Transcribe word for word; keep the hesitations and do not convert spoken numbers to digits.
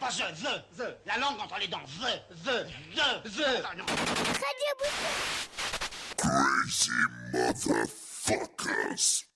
pas the, the, the. La langue entre les dents, the, the, the, the. Radio Bouffon. Crazy motherfuckers.